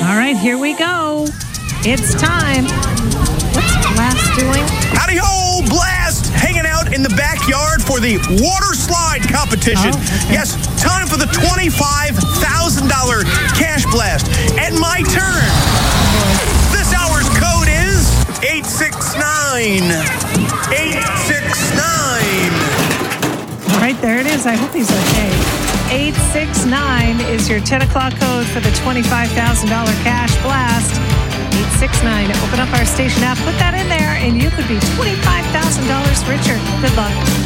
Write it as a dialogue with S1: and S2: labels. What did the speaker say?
S1: All right, here we go. It's time. What's Blast doing?
S2: Howdy ho, Blast! Hanging out in the backyard for the water slide competition.
S1: Oh, okay.
S2: Yes, time for the $25,000 cash blast. And my turn. This hour's code is 869. 869.
S1: All right, there it is. I hope he's okay. 869 is your 10 o'clock code for the $25,000 cash blast. 869. Open up our station app, put that in there, and you could be $25,000 richer. Good luck.